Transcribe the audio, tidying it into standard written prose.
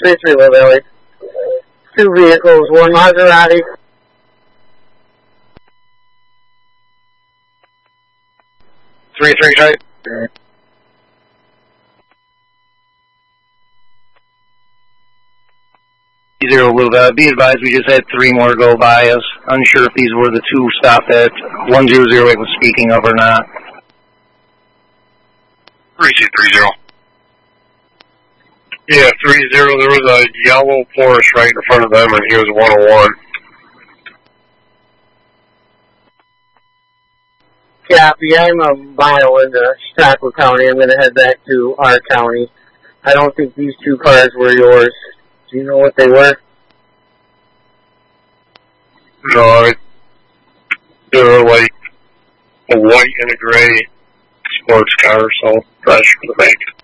3-3 Low Valley. 2 vehicles, 1 Maserati. Three type. 0 Low Valley. Be advised, we just had 3 more go by us. Unsure if these were the 2 stopped at 1008 was speaking of or not. 3230. Yeah, 30. There was a yellow Porsche right in front of them, and he was 101. Copy. I'm a mile into Stockwell County. I'm going to head back to our county. I don't think these 2 cars were yours. Do you know what they were? No, they were like a white and a gray sports car, so fresh for the bank.